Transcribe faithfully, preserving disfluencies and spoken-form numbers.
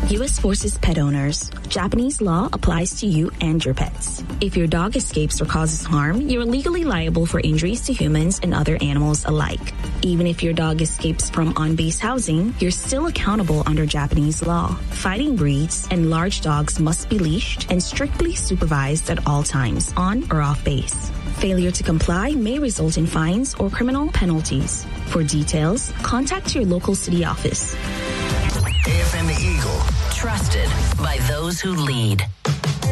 U S Forces pet owners. Japanese law applies to you and your pets. If your dog escapes or causes harm, you're legally liable for injuries to humans and other animals alike. Even if your dog escapes from on-base housing, you're still accountable under Japanese law. Fighting breeds and large dogs must be leashed and strictly supervised at all times, on or off base. Failure to comply may result in fines or criminal penalties. For details, contact your local city office. A F M Eagle. Trusted by those who lead.